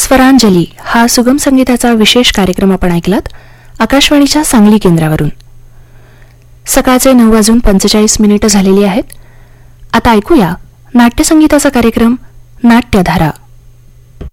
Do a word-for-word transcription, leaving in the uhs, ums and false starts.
स्वरांजली हा सुगम संगीताचा विशेष कार्यक्रम आपण ऐकलात आकाशवाणीच्या सांगली केंद्रावरून. सकाळचे नऊ वाजून पंचेचाळीस मिनिटं झालेली आहेत. आता ऐकूया नाट्यसंगीताचा कार्यक्रम नाट्यधारा.